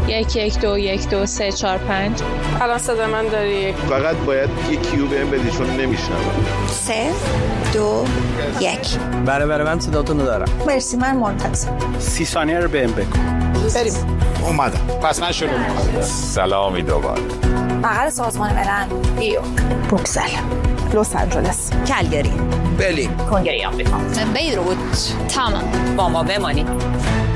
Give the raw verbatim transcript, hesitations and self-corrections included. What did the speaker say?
یک یک دو یک دو سه چهار پنج. الان صدا من داری؟ فقط باید یک کیو بهم بدی چون نمیشنوم. سه دو یک. بله بله من صداتونو دارم. مرسی من منتظر. سی ثانیه رو بهم بگو. بریم. اومدم. پس من شروع می‌کنم. سلامی دوباره. مقر سازمان ملل. نیویورک. بروکسل. لس آنجلس. کلگری. برلین. کنگره آمریکا. بیروت. تمام. با ما بمانید.